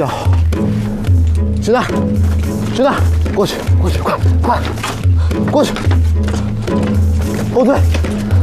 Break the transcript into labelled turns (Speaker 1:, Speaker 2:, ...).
Speaker 1: 要。直男，直男，过去，过去，快，快，过去。后退。